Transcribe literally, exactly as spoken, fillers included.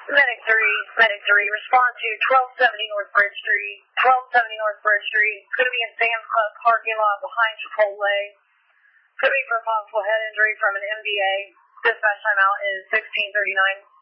Medic three, Medic three, respond to twelve seventy North Bridge Street. twelve seventy North Bridge Street. It's going to be in Sam's Club parking lot behind Chipotle. Could be for possible head injury from an M D A. Dispatch timeout is sixteen thirty-nine.